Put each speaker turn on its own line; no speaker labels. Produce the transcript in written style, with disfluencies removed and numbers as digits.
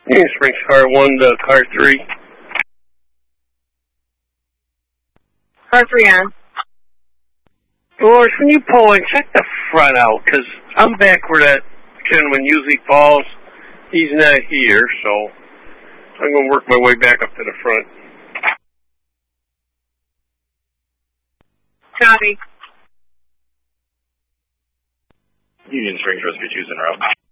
Union Springs car 1 to car 3.
Car 3 on.
Dolores, when you pull in, check the front out, because I'm back where that gentleman usually falls. He's not here, so I'm going to work my way back up to the front.
Copy.
Union Springs Rescue 2's en route.